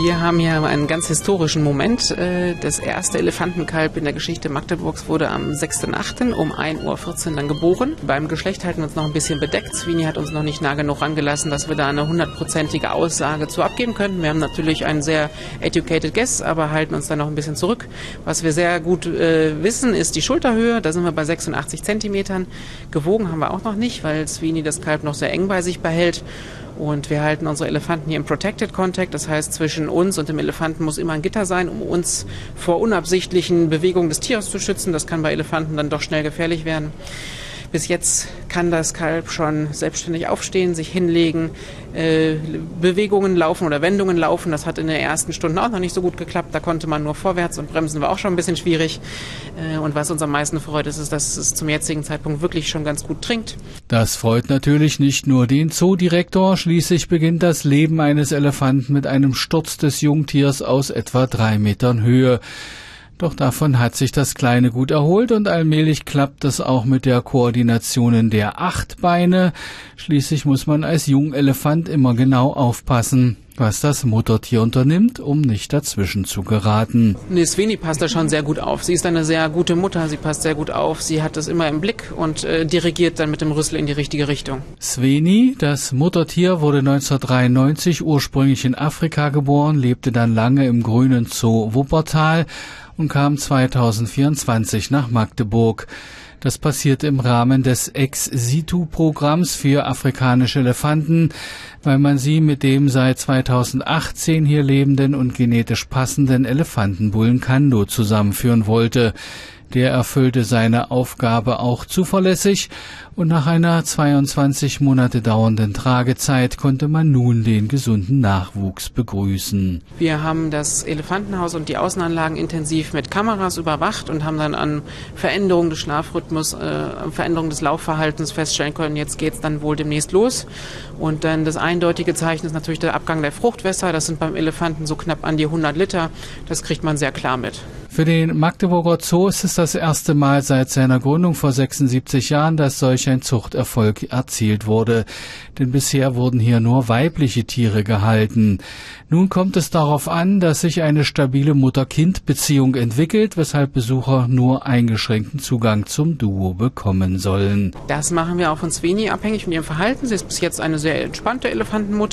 Wir haben hier einen ganz historischen Moment. Das erste Elefantenkalb in der Geschichte Magdeburgs wurde am 6.8. um 1.14 Uhr dann geboren. Beim Geschlecht halten wir uns noch ein bisschen bedeckt. Sweeney hat uns noch nicht nah genug rangelassen, dass wir da eine 100%ige Aussage zu abgeben könnten. Wir haben natürlich einen sehr educated guess, aber halten uns da noch ein bisschen zurück. Was wir sehr gut wissen, ist die Schulterhöhe. Da sind wir bei 86 Zentimetern. Gewogen haben wir auch noch nicht, weil Sweeney das Kalb noch sehr eng bei sich behält. Und wir halten unsere Elefanten hier im Protected Contact, das heißt, zwischen uns und dem Elefanten muss immer ein Gitter sein, um uns vor unabsichtlichen Bewegungen des Tieres zu schützen. Das kann bei Elefanten dann doch schnell gefährlich werden. Bis jetzt kann das Kalb schon selbstständig aufstehen, sich hinlegen, Bewegungen laufen oder Wendungen laufen. Das hat in den ersten Stunden auch noch nicht so gut geklappt. Da konnte man nur vorwärts und bremsen war auch schon ein bisschen schwierig. Und was uns am meisten freut, ist, dass es zum jetzigen Zeitpunkt wirklich schon ganz gut trinkt. Das freut natürlich nicht nur den Zoodirektor. Schließlich beginnt das Leben eines Elefanten mit einem Sturz des Jungtiers aus etwa 3 Metern Höhe. Doch davon hat sich das Kleine gut erholt und allmählich klappt es auch mit der Koordination der 8 Beine. Schließlich muss man als Jungelefant immer genau aufpassen, was das Muttertier unternimmt, um nicht dazwischen zu geraten. Nee, Sweeney passt da schon sehr gut auf. Sie ist eine sehr gute Mutter, sie passt sehr gut auf, sie hat das immer im Blick und dirigiert dann mit dem Rüssel in die richtige Richtung. Sweeney, das Muttertier, wurde 1993 ursprünglich in Afrika geboren, lebte dann lange im grünen Zoo Wuppertal und kam 2024 nach Magdeburg. Das passierte im Rahmen des Ex-Situ-Programms für afrikanische Elefanten, weil man sie mit dem seit 2018 hier lebenden und genetisch passenden Elefantenbullen Kando zusammenführen wollte. Der erfüllte seine Aufgabe auch zuverlässig und nach einer 22 Monate dauernden Tragezeit konnte man nun den gesunden Nachwuchs begrüßen. Wir haben das Elefantenhaus und die Außenanlagen intensiv mit Kameras überwacht und haben dann an Veränderungen des Schlafrhythmus, Veränderungen des Laufverhaltens feststellen können, jetzt geht's dann wohl demnächst los. Und dann das eindeutige Zeichen ist natürlich der Abgang der Fruchtwässer. Das sind beim Elefanten so knapp an die 100 Liter. Das kriegt man sehr klar mit. Für den Magdeburger Zoo ist es das erste Mal seit seiner Gründung vor 76 Jahren, dass solch ein Zuchterfolg erzielt wurde. Denn bisher wurden hier nur weibliche Tiere gehalten. Nun kommt es darauf an, dass sich eine stabile Mutter-Kind-Beziehung entwickelt, weshalb Besucher nur eingeschränkten Zugang zum Duo bekommen sollen. Das machen wir auch von Sweeney abhängig von ihrem Verhalten. Sie ist bis jetzt eine sehr entspannte Elefantenmutter.